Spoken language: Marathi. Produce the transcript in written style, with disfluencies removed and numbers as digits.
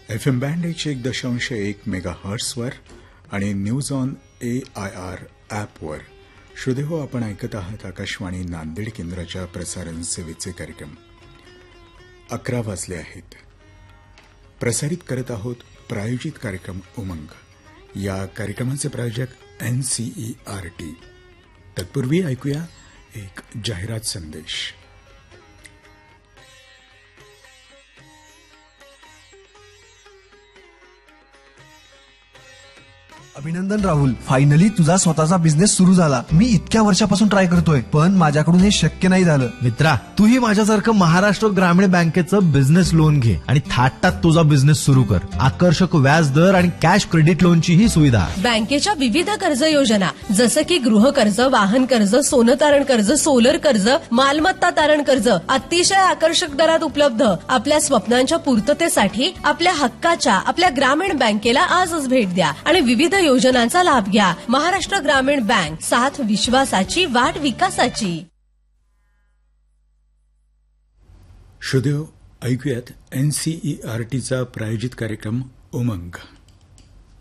FM बँड 101.1 मेगाहर्ट्झवर आणि न्यूज ऑन AIR ॲपवर. श्रोतेहो, आपण ऐकत आहात आकाशवाणी नांदेड केंद्राच्या प्रसारण सेवेचे कार्यक्रम. 11 वाजले आहेत. प्रसारित करत आहोत प्रायोजित कार्यक्रम उमंग. या कार्यक्रमाचे प्रायोजक NCERT. तत्पूर्वी ऐकूया एक जाहिरात संदेश. अभिनंदन राहुल, फायनली तुझा स्वतःचा बिझनेस सुरू झाला. मी इतक्या वर्षापासून ट्राय करतोय, पण माझ्याकडून हे शक्य नाही झालं. मित्रा, तूही माझ्यासारखं महाराष्ट्र ग्रामीण बँकेचं बिझनेस लोन घे आणि थाटात तुझा बिझनेस सुरू कर. आकर्षक व्याज दर आणि कॅश क्रेडिट लोनची ही सुविधा. बँकेच्या विविध कर्ज योजना जसं की गृह कर्ज, वाहन कर्ज, सोनं तारण कर्ज, सोलर कर्ज, मालमत्ता तारण कर्ज अतिशय आकर्षक दरात उपलब्ध. आपल्या स्वप्नांच्या पूर्ततेसाठी आपल्या हक्काच्या आपल्या ग्रामीण बँकेला आजच भेट द्या आणि विविध योजनांचा लाभ घ्या. महाराष्ट्र ग्रामीण बँक, साथ विश्वासाची, वाट विकासाची. श्रोतेहो, ऐकूयात NCERTचा प्रायोजित कार्यक्रम उमंग.